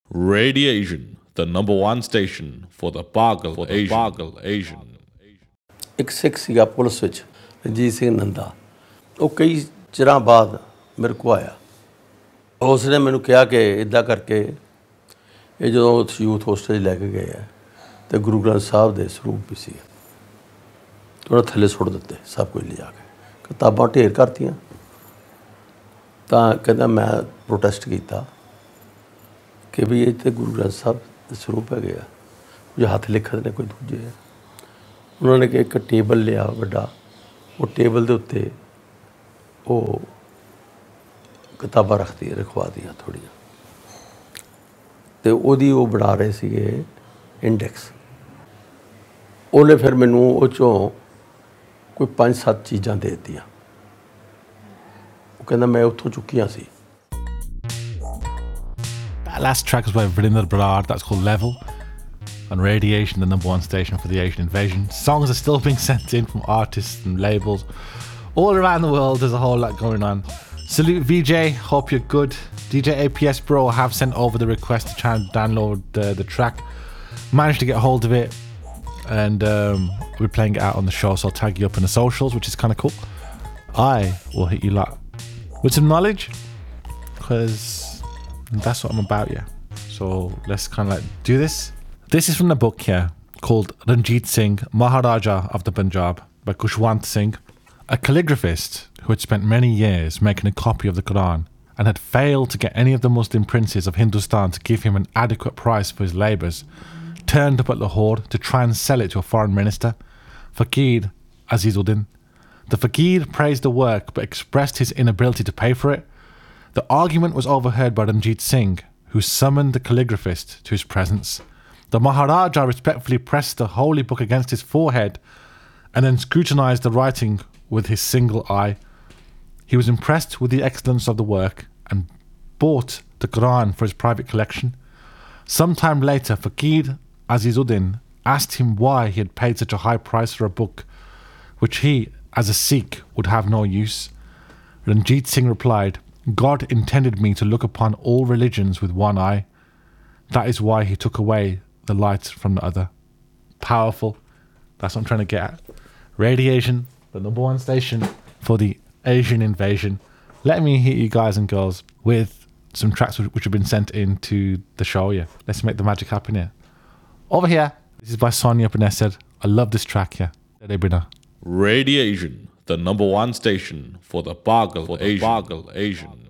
Radiation, the number one station for the Pagal Asian. ਇੱਕ ਸਿੱਖ ਸੀਗਾ police ਵਿੱਚ ਰਣਜੀਤ ਸਿੰਘ ਨੰਦਾ। ਉਹ ਕਈ ਚਿਰਾਂ ਬਾਅਦ ਮੇਰੇ ਕੋਲ ਆਇਆ। ਉਸ ਨੇ ਮੈਨੂੰ ਕਿਹਾ ਕਿ ਇੱਦਾਂ ਕਰਕੇ ਇਹ ਜਦੋਂ ਯੂਥ ਹੋਸਟਲ ਲੈ ਕੇ ਗਏ ਆ ਅਤੇ ਗੁਰੂ ਗ੍ਰੰਥ ਸਾਹਿਬ ਦੇ ਸਰੂਪ ਵੀ ਸੀ ਉਹਨਾਂ ਥੱਲੇ ਸੁੱਟ ਦਿੱਤੇ ਸਭ ਕੁਝ ਲਿਜਾ ਕੇ, ਕਿਤਾਬਾਂ ਢੇਰ ਕਰਤੀਆਂ। ਤਾਂ ਕਹਿੰਦਾ ਮੈਂ ਪ੍ਰੋਟੈਸਟ ਕੀਤਾ ਕਿ ਵੀ ਇਹ ਤਾਂ ਗੁਰੂ ਗ੍ਰੰਥ ਸਾਹਿਬ ਦੇ ਸਰੂਪ ਹੈਗੇ ਆ, ਕੁਝ ਹੱਥ ਲਿਖਤ ਨੇ ਕੋਈ ਦੂਜੇ ਆ। ਉਹਨਾਂ ਨੇ ਕਿ ਇੱਕ ਟੇਬਲ ਲਿਆ ਵੱਡਾ, ਉਹ ਟੇਬਲ ਦੇ ਉੱਤੇ ਉਹ ਕਿਤਾਬਾਂ ਰਖਵਾ ਦੀਆਂ ਥੋੜ੍ਹੀਆਂ, ਅਤੇ ਉਹਦੀ ਉਹ ਬਣਾ ਰਹੇ ਸੀਗੇ ਇੰਡੈਕਸ। ਉਹਨੇ ਫਿਰ ਮੈਨੂੰ ਉਹ 'ਚੋਂ ਕੋਈ 5-7 ਚੀਜ਼ਾਂ ਦੇ ਦਿੱਤੀਆਂ। ਉਹ ਕਹਿੰਦਾ ਮੈਂ ਉੱਥੋਂ ਚੁੱਕੀਆਂ ਸੀ। That last track was by Vrinder Brar, that's called Level, on Radiation, the number one station for the Asian invasion. Songs are still being sent in from artists and labels all around the world. There's a whole lot going on. Salute VJ, hope you're good. DJ APS Bro have sent over the request to try and download the track. Managed to get hold of it, and we're playing it out on the show, so I'll tag you up in the socials, which is kind of cool. I will hit you lot with some knowledge, because that's what I'm about, yeah. So let's kind of like do this. This is from the book here called Ranjit Singh, Maharaja of the Punjab by Khushwant Singh, a calligraphist who had spent many years making a copy of the Quran and had failed to get any of the Muslim princes of Hindustan to give him an adequate price for his labours, turned up at Lahore to try and sell it to a foreign minister, Faqir Azizuddin. The Faqir praised the work but expressed his inability to pay for it. The argument was overheard by Ranjit Singh, who summoned the calligraphist to his presence. The Maharaja respectfully pressed the holy book against his forehead and then scrutinised the writing with his single eye. He was impressed with the excellence of the work and bought the Quran for his private collection. Sometime later, Faqir Azizuddin asked him why he had paid such a high price for a book which he, as a Sikh, would have no use. Ranjit Singh replied, God intended me to look upon all religions with one eye. That is why he took away the light from the other. Powerful. That's what I'm trying to get at. Radiation, the number one station for the Asian invasion. Let me hit you guys and girls with some tracks which have been sent in to the show, yeah. Let's make the magic happen here. Over here, this is by Sonia Benesed. I love this track here. Radiation, the number one station for the Pagal Asian.